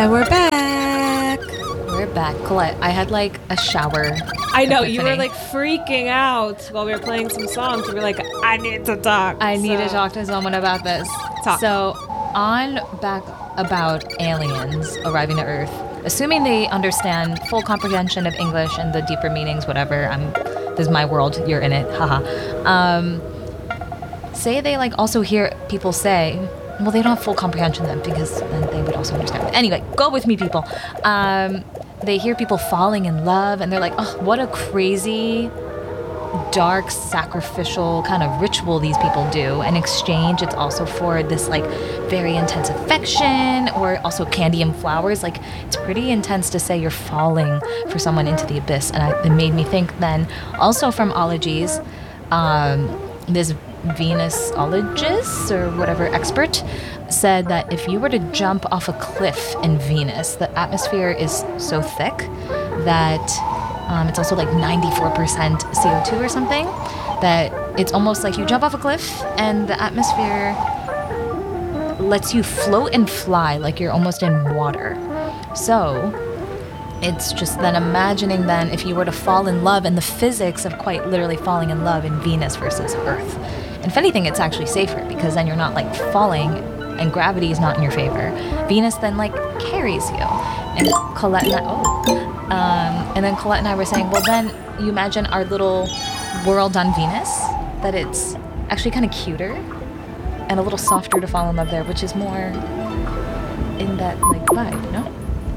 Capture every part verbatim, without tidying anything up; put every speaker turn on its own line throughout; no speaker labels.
And we're back.
We're back. Colette, I had like a shower.
I know,
epiphany.
you were like freaking out while we were playing some songs. You were like, I need to talk.
I need
So-
to talk to someone about this.
Talk.
So, on back about aliens arriving to Earth, assuming they understand full comprehension of English and the deeper meanings, whatever. I'm. This is my world. You're in it. Haha. Um, say they like also hear people say. Well, they don't have full comprehension then because then they would also understand. Anyway, go with me, people. Um, they hear people falling in love and they're like, oh, what a crazy, dark, sacrificial kind of ritual these people do. In exchange, it's also for this like very intense affection or also candy and flowers. Like, it's pretty intense to say you're falling for someone into the abyss. And I, it made me think then also from ologies, um, this Venusologist or whatever expert said that if you were to jump off a cliff in Venus, the atmosphere is so thick that um, it's also like ninety-four percent C O two or something, that it's almost like you jump off a cliff and the atmosphere lets you float and fly like you're almost in water. So it's just then imagining then if you were to fall in love and the physics of quite literally falling in love in Venus versus Earth. And if anything, it's actually safer because then you're not like falling and gravity is not in your favor. Venus then like carries you. And Colette and I, oh, um, and then Colette and I were saying, well then you imagine our little world on Venus, that it's actually kind of cuter and a little softer to fall in love there, which is more in that like vibe, no?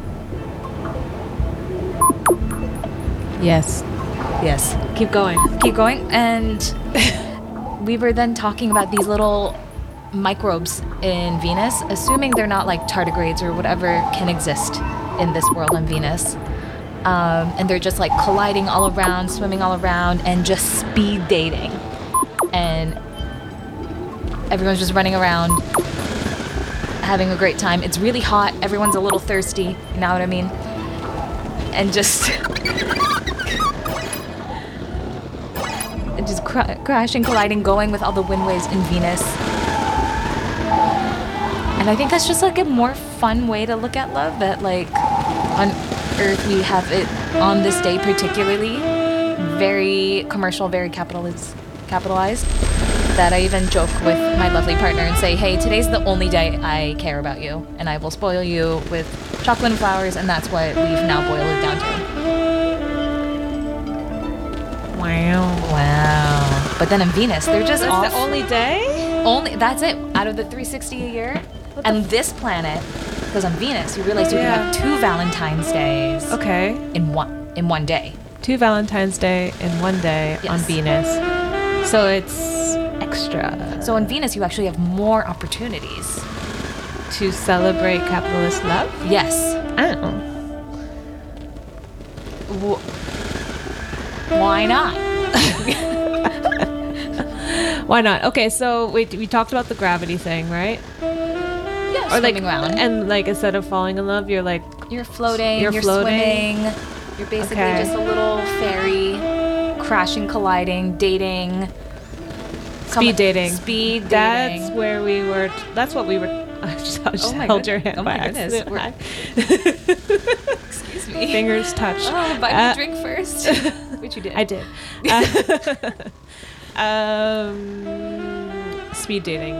Yes.
Yes.
Keep going.
Keep going. And we were then talking about these little microbes in Venus, assuming they're not like tardigrades or whatever can exist in this world on Venus. Um, and they're just like colliding all around, swimming all around, and just speed dating. And everyone's just running around, having a great time. It's really hot. Everyone's a little thirsty. You know what I mean? And just... just cr- crashing, colliding, going with all the wind waves in Venus. And I think that's just like a more fun way to look at love, that like on Earth we have it on this day particularly very commercial, very capitalized, capitalized, that I even joke with my lovely partner and say, hey, today's the only day I care about you and I will spoil you with chocolate and flowers, and that's what we've now boiled it down to.
Wow.
Wow. But then in Venus, they're just
That's
off.
the only day?
Only that's it out of the three hundred sixty a year.
What
And
the
this planet, because on Venus, you realize you
Yeah.
can have two Valentine's days
Okay.
in one in one day.
Two Valentine's Day in one day on
Yes.
Venus. So it's extra.
So on Venus, you actually have more opportunities.
To celebrate capitalist love?
Yes.
Oh.
W- why not?
Why not? Okay, so wait, we talked about the gravity thing, right?
Yeah,
Or like,
swimming around.
and like instead of falling in love, you're like,
You're floating.
You're
You're,
floating.
swimming. You're basically
Okay.
just a little fairy, crashing, colliding, dating.
speed dating.
Speed dating.
That's where we were. That's what we were. I just, I just
Oh my
held
good-
your hand
oh
by
my goodness,
accident.
Excuse me.
Fingers touched.
Oh, buy me
Uh,
a drink first. Which you did.
I did. Uh, um, speed dating.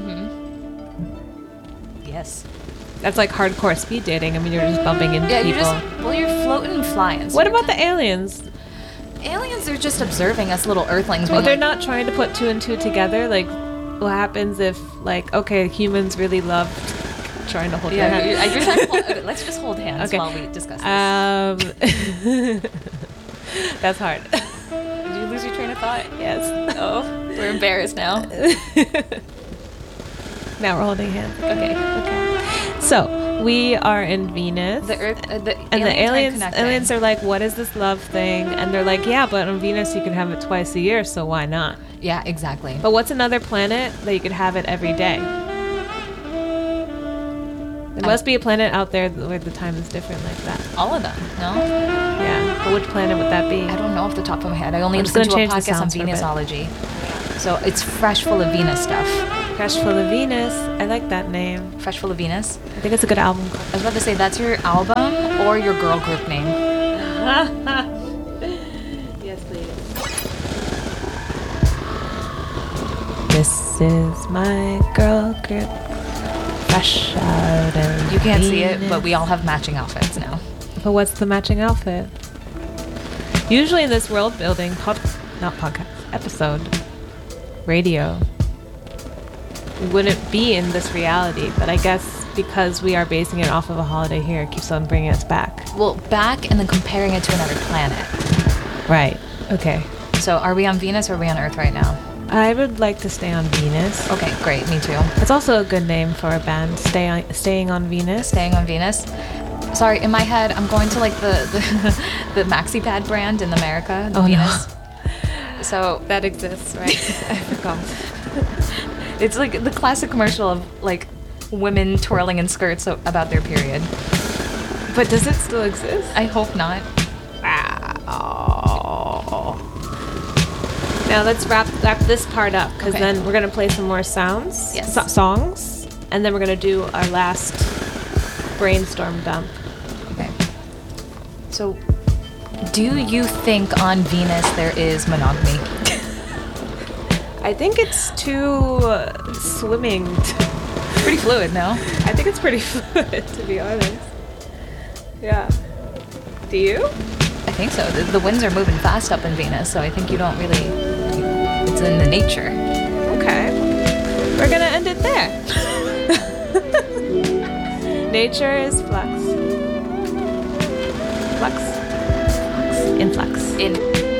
Yes.
That's like hardcore speed dating. I mean, you're just bumping into
Yeah,
people.
you just well, you're floating and flying. So
What
you're
about the
kind
aliens?
of- aliens? Are just observing us little Earthlings.
Well,
being
they're
like,
not trying to put two and two together. Like, what happens if, like, okay, humans really loved trying to hold your
Yeah,
hand?
you're, you're trying to hold, okay, let's just hold hands
Okay.
while we discuss this.
Um, that's hard.
Did you lose your train of thought?
Yes.
Oh, we're embarrassed now.
Now we're holding hands.
Okay.
Okay. So we are in Venus.
The Earth, uh, the
and the
aliens,
aliens,
are connecting.
aliens are like, what is this love thing? And they're like, yeah, but on Venus you can have it twice a year, so why not?
Yeah, exactly.
But what's another planet that you could have it every day? There
I-
must be a planet out there where the time is different like that.
All of them, no?
Yeah. But which planet would that be?
I don't know off the top of my head. I only
I'm just
listened to
gonna
a
change the
podcast on
sounds for a bit.
Venusology. So it's fresh full of Venus stuff.
Fresh Full of Venus. I like that name.
Fresh Full of Venus.
I think it's a good album.
I was about to say, that's your album or your girl group name.
Yes, please. This is my girl group. Fresh out of
You can't see
Venus.
it, but we all have matching outfits now.
But what's the matching outfit? Usually in this world building, pod, not podcast, episode, radio, we wouldn't be in this reality. But I guess because we are basing it off of a holiday here, it keeps on bringing us back.
Well, back and then comparing it to another planet.
Right. Okay.
So are we on Venus or are we on Earth right now?
I would like to stay on Venus.
Okay, great. Me too.
It's also a good name for a band, Stay on, Staying on Venus.
Staying on Venus. Sorry, in my head, I'm going to like the the, the Maxi Pad brand in America, the
Oh, no.
Venus. So
That exists, right? I forgot.
it's like the classic commercial of like women twirling in skirts o- about their period.
But does it still exist?
I hope not.
Wow. Now let's wrap wrap this part up, because
Okay.
then we're gonna play some more sounds,
Yes.
so- songs, and then we're gonna do our last brainstorm dump.
Okay. So, do you think on Venus there is monogamy?
I think it's too uh, swimming.
Pretty fluid, no?
I think it's pretty fluid, to be honest. Yeah. Do you?
I think so. The, the winds are moving fast up in Venus, so I think you don't really. It's in the nature.
Okay. We're gonna end it there. Nature is flux. Flux. Flux. Influx.
In